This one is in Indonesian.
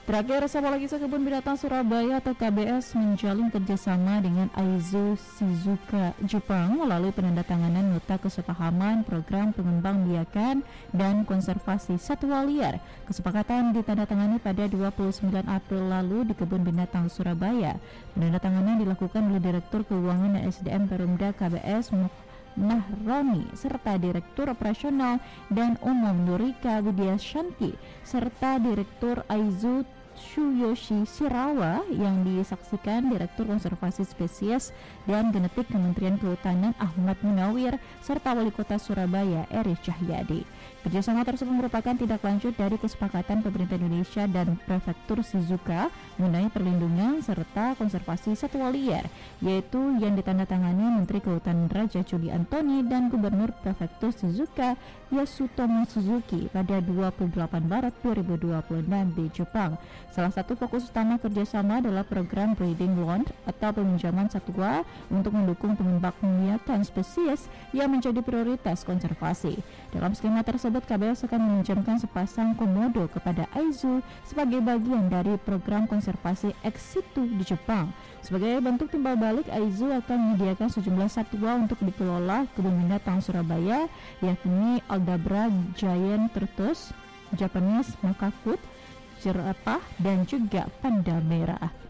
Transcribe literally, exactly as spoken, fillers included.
Terakhir, Sapologisa Kebun Binatang Surabaya atau K B S menjalin kerjasama dengan Aizu Shizuka Jepang melalui penandatanganan nota kesepahaman program pengembangbiakan dan konservasi satwa liar. Kesepakatan ditandatangani pada dua puluh sembilan April lalu di Kebun Binatang Surabaya. Penandatanganan dilakukan oleh Direktur Keuangan dan S D M Perumda K B S Nahroni serta Direktur Operasional dan Umum Nurika Widyashanti serta Direktur Aizu Shuyoshi Shirawa yang disaksikan Direktur Konservasi Spesies dan Genetik Kementerian Kehutanan Ahmad Munawir serta Wali Kota Surabaya Eri Cahyadi. Kerjasama tersebut merupakan tindak lanjut dari kesepakatan pemerintah Indonesia dan Prefektur Shizuoka mengenai perlindungan serta konservasi satwa liar, yaitu yang ditandatangani Menteri Kehutanan Raja Juli Antoni dan Gubernur Prefektur Shizuoka Yasutomo Suzuki pada dua puluh delapan Maret dua ribu dua puluh enam di Jepang. Salah satu fokus utama kerjasama adalah program breeding loan atau peminjaman satwa untuk mendukung pengembangbiakan spesies yang menjadi prioritas konservasi. Dalam skema tersebut, K B S akan meminjamkan sepasang komodo kepada Aizu sebagai bagian dari program konservasi ex situ di Jepang. Sebagai bentuk timbal balik, Aizu akan menyediakan sejumlah satwa untuk dikelola Kebun Binatang Surabaya, yakni Aldabra Giant Tortoise, Japanese Macaque, jerapah, dan juga panda merah.